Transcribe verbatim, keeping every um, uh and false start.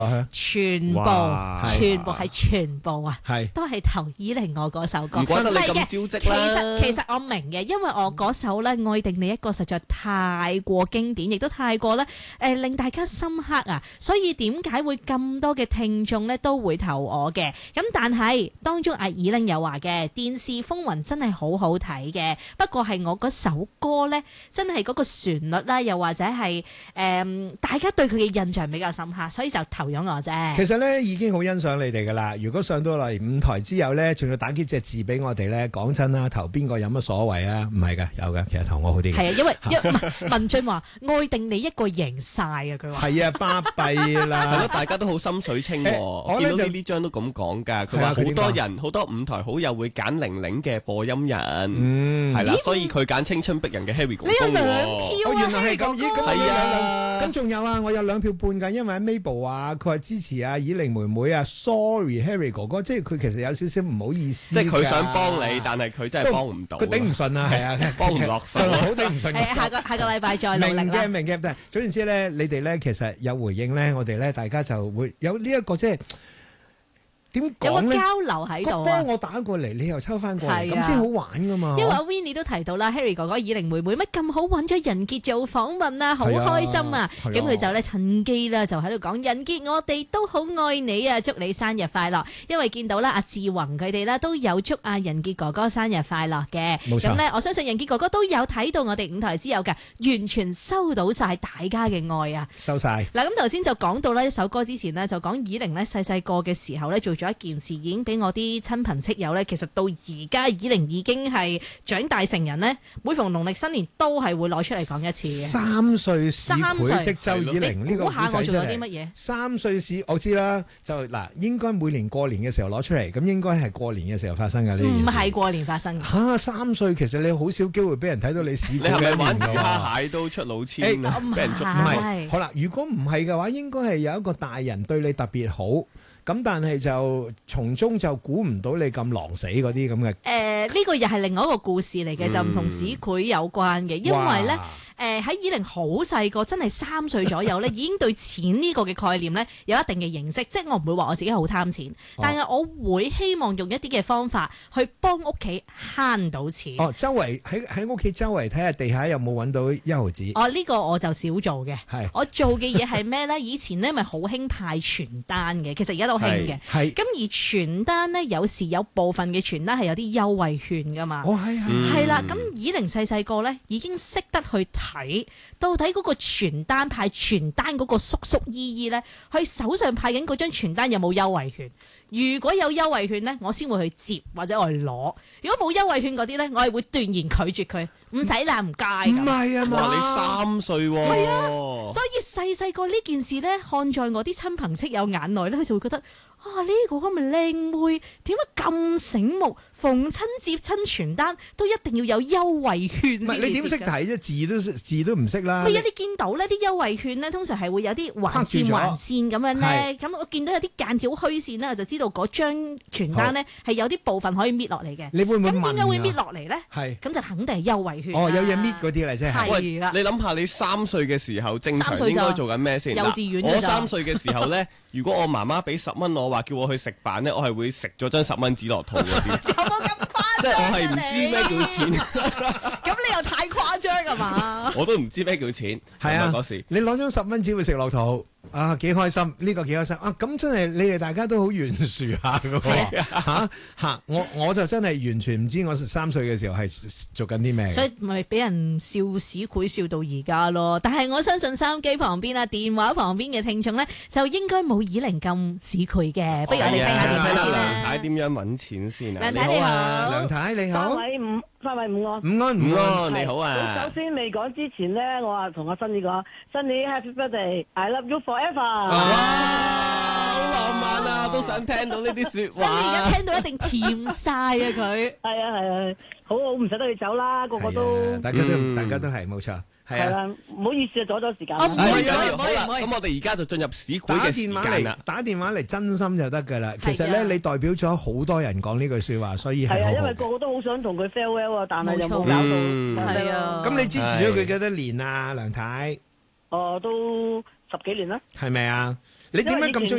全部全部係全部啊，都係投以玲我嗰首歌。 唔怪得你咁招積啦。 其實其實我明嘅，因為我嗰首咧《愛定你一個》實在太過經典，亦都太過咧誒令大家深刻啊，所以點解會咁多嘅聽眾咧都會投我嘅？咁但係當中阿以玲又話嘅電視風雲真係好好睇嘅，不過係我嗰首歌咧真係嗰個旋律啦，又或者係誒、嗯、大家對佢嘅印象比較深刻，所以就投咗我啫。 其實咧已經好欣賞你哋噶啦，如果上到嚟五台之友咧，仲要打幾隻字俾我哋咧，講真啦，投邊個有乜所謂啊？唔係噶，有嘅，其實投我好啲。 係啊，因為一文俊話愛定你一個贏晒啊，佢話係啊，巴閉啦， 係咯，大家都好心水清。我見到呢張都咁講噶，佢話好多人好多五台好友會揀玲玲嘅播音人，係啦，所以佢揀青春逼人嘅 Harry 哥哥。 你有兩票啊， 原來係咁，咦，咁係啊， 咁仲有啊，我有兩票半噶，因為 Mabel 啊，佢話支持啊以玲妹妹啊 ，sorry Harry 哥哥，即係佢其實有少少唔好意思， 即係佢想幫你，但係佢真係幫唔到， 佢頂唔順啊，係啊，幫唔落手，好頂唔順。 下個下個禮拜再努力啦。 明嘅明嘅，但係總言之咧，你哋咧其實有回應咧，我哋咧大家就會有呢一個即係。點講咧？ 有個交流喺度啊！ 幫我打過嚟，你又抽翻過嚟，咁先好玩噶嘛！ 因為阿 Winnie 都提到啦 ，Harry 哥哥、以玲妹妹乜咁好揾咗仁傑做訪問啊，好開心啊！咁佢就咧趁機啦，就喺度講仁傑，我哋都好愛你啊，祝你生日快樂！因為見到啦，阿志宏佢哋咧都有祝阿仁傑哥哥生日快樂嘅。冇錯。咁咧，我相信仁傑哥哥都有睇到我哋五台之友嘅，完全收到晒大家嘅愛啊！ 收晒。 嗱，咁頭先就講到呢一首歌之前呢，就講以玲咧細細個嘅時候咧做咗一件事，已經俾我啲親朋戚友咧，其實到而家以玲已經係長大成人咧，每逢農曆新年都係會攞出嚟講一次嘅。 三歲市儈的周以玲呢個故仔真係。估下我做咗啲乜嘢？三歲市我知啦，就嗱應該每年過年嘅時候攞出嚟，咁應該係過年嘅時候發生㗎呢件事。唔係過年發生嘅。嚇， 三歲其實你好少機會俾人睇到你市儈嘅一面㗎。 你係咪玩魚蝦蟹都出老千啊？俾人捉唔係。好啦，如果唔係嘅話，應該係有一個大人對你特別好。咁但係就從中就估唔到你咁狼死嗰啲咁嘅。 誒，呢個又係另外一個故事嚟嘅，嗯、就唔同市儈有關嘅，因為咧。誒喺以玲好細個，真係三歲左右咧，已經對錢呢個嘅概念咧有一定嘅認識。即係我唔會話我自己好貪錢，但係我會希望用一啲嘅方法去幫屋企慳到錢。 哦，周圍喺喺屋企周圍睇下地下有冇揾到一毫子。 哦，呢、呢個我就少做嘅。 係我做嘅嘢係咩咧？以前咧咪好興派傳單嘅，其實而家都興嘅。 係咁而傳單咧，有時有部分嘅傳單係有啲優惠券噶嘛。 哦，係啊。 係啦，咁以玲細細個咧已經識得去睇到底嗰個傳單派傳單嗰個叔叔姨姨咧，佢手上派緊嗰張傳單有冇優惠券？如果有優惠券咧，我先會去接或者我去攞；如果冇優惠券嗰啲咧，我係會斷然拒絕佢，唔使啦，唔該。 唔係啊嘛， 哇！你三歲喎， 係啊，所以細細個呢件事咧，看在我啲親朋戚友眼內咧，佢就會覺得啊，呢、呢個咁嘅靚妹點解咁醒目？逢親接親傳單都一定要有優惠券先。唔係你點識睇啫？字都字都唔識啦。 咪啊！你見到呢啲優惠券咧，通常係會有啲橫線橫線咁樣咧。咁我見到有啲間條虛線咧，我就知道嗰張傳單咧係有啲部分可以搣落嚟嘅。 你會唔會問？咁點解會搣落嚟咧？ 係咁就肯定係優惠券。 哦，有嘢搣嗰啲嚟啫。 係啦。你諗下，你三歲嘅時候正常應該做緊咩先？ 幼稚園。 我三歲嘅時候咧，如果我媽媽俾十蚊我話叫我去食飯咧，我係會食咗張十蚊紙落肚嗰啲。 有冇咁誇張？ 即係我係唔知咩叫錢， 咁你又太誇張㗎嘛？ 我都唔知咩叫錢， 係啊嗰時。 你攞張十蚊紙會食落肚啊，幾開心！呢個幾開心啊！咁真係你哋大家都好懸殊下㗎喎嚇嚇！我我就真係完全唔知我三歲嘅時候係做緊啲咩。 所以咪俾人笑市儈笑到而家咯。但係我相信收音機旁邊啊、電話旁邊嘅聽眾咧，就應該冇以玲咁市儈嘅。不如我哋聽下電話先啦。 梁太點樣揾錢先啊？ 梁太你好， 梁太你好。 三位午，三位午安。 午安午安， 你好啊。 首先未講之前咧，我話同我新兒講，新兒 Happy Birthday，I love you forever。 哇，好浪漫啊！都想聽到呢啲説話。 新兒一聽到一定甜晒啊！佢係啊係啊，好好唔捨得你走啦，個個都。 大家都大家都係冇錯。係啊， 唔好意思啊，阻咗時間。 唔會啊， 唔會唔會。 咁我哋而家就進入市儈嘅時間啦。 打電話嚟，真心就得噶啦。其實咧，你代表咗好多人講呢句説話，所以係啊，因為個個都好想同佢 farewell 啊，但係又冇搞到。 係啊。 咁你支持咗佢幾多年啊，梁太？ 哦，都十幾年啦。 係咪啊？ 你點解咁中意？